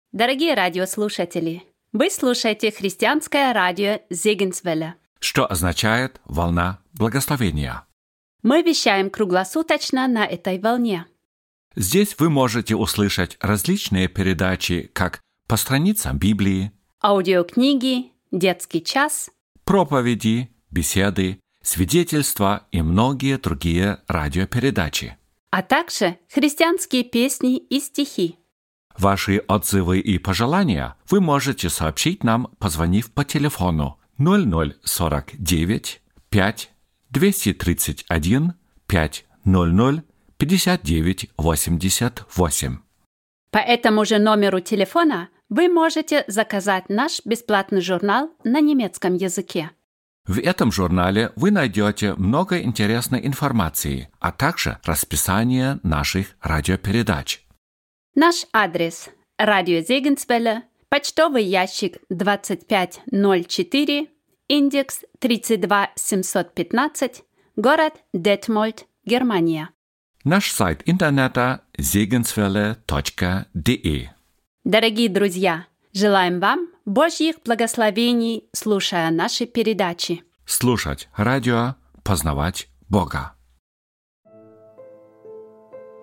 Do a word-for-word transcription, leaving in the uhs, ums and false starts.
Дорогие радиослушатели, вы слушаете христианское радио Зегенсвелля, что означает «волна благословения». Мы вещаем круглосуточно на этой волне. Здесь вы можете услышать различные передачи как по страницам Библии, Аудиокниги, детский час, проповеди, беседы, свидетельства и многие другие радиопередачи. а также христианские песни и стихи. Ваши отзывы и пожелания вы можете сообщить нам, позвонив по телефону ноль ноль сорок девять пять двести тридцать один пять ноль ноль пятьдесят девять восемьдесят восемь. По этому же номеру телефона вы можете заказать наш бесплатный журнал на немецком языке. В этом журнале вы найдете много интересной информации, а также расписание наших радиопередач. Наш адрес – Радио Зегенсвелля, почтовый ящик двадцать пять ноль четыре, индекс тридцать два семьсот пятнадцать, город Детмольд, Германия. Наш сайт интернета зегенсвелля точка де. Дорогие друзья, желаем вам Божьих благословений, слушая наши передачи. Слушать радио, познавать Бога.